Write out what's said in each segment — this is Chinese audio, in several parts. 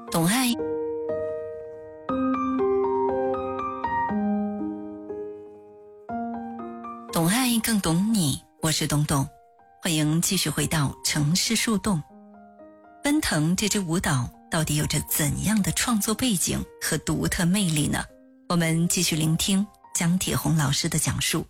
懂爱，懂爱更懂你，我是董董，欢迎继续回到城市树洞。奔腾这支舞蹈到底有着怎样的创作背景和独特魅力呢？我们继续聆听姜铁红老师的讲述。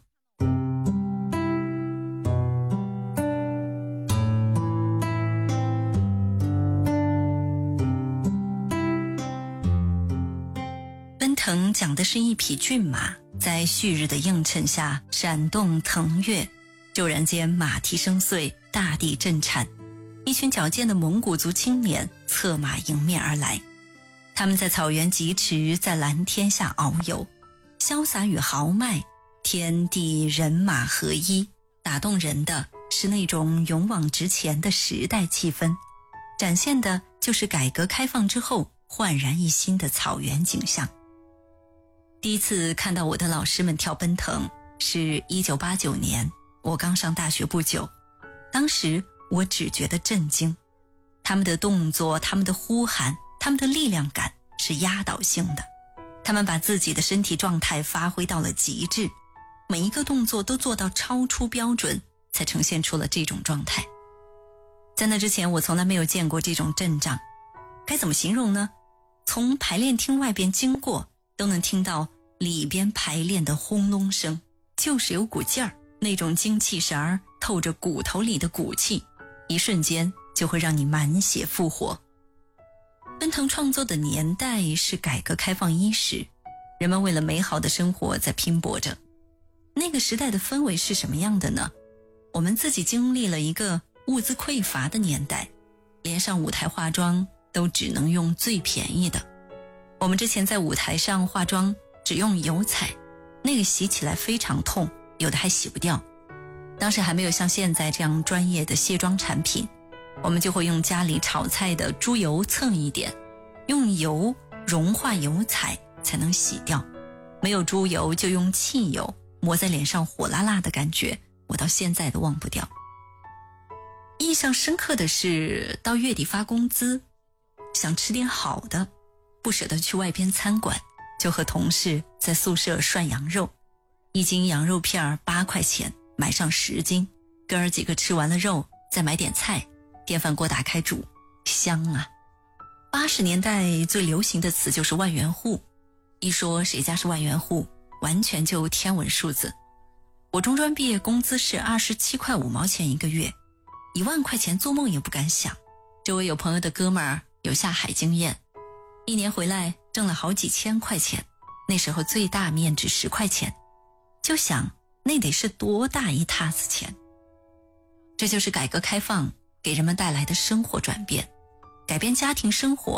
奔腾讲的是一匹骏马在旭日的映衬下闪动腾跃，骤然间马蹄声碎，大地震颤，一群矫健的蒙古族青年策马迎面而来。他们在草原疾驰，在蓝天下遨游，潇洒与豪迈，天地人马合一。打动人的是那种勇往直前的时代气氛，展现的就是改革开放之后焕然一新的草原景象。第一次看到我的老师们跳奔腾是1989年，我刚上大学不久。当时我只觉得震惊，他们的动作，他们的呼喊，他们的力量感是压倒性的。他们把自己的身体状态发挥到了极致，每一个动作都做到超出标准，才呈现出了这种状态。在那之前我从来没有见过这种阵仗，该怎么形容呢？从排练厅外边经过都能听到里边排练的轰隆声，就是有股劲儿，那种精气神儿透着骨头里的骨气，一瞬间就会让你满血复活。奔腾创作的年代是改革开放伊始，人们为了美好的生活在拼搏着。那个时代的氛围是什么样的呢？我们自己经历了一个物资匮乏的年代，连上舞台化妆都只能用最便宜的。我们之前在舞台上化妆只用油彩，那个洗起来非常痛，有的还洗不掉。当时还没有像现在这样专业的卸妆产品，我们就会用家里炒菜的猪油蹭一点，用油融化油彩才能洗掉。没有猪油就用汽油，抹在脸上火辣辣的感觉，我到现在都忘不掉。印象深刻的是到月底发工资，想吃点好的，不舍得去外边餐馆，就和同事在宿舍涮羊肉，一斤羊肉片8块钱，买上10斤，哥儿几个吃完了肉再买点菜，电饭锅打开煮，香啊。80年代最流行的词就是万元户，一说谁家是万元户，完全就天文数字。我中专毕业工资是27块5毛钱一个月，1万块钱做梦也不敢想。周围有朋友的哥们儿有下海经验，一年回来挣了好几千块钱，那时候最大面值10块钱，就想那得是多大一沓子钱。这就是改革开放给人们带来的生活转变，改变家庭生活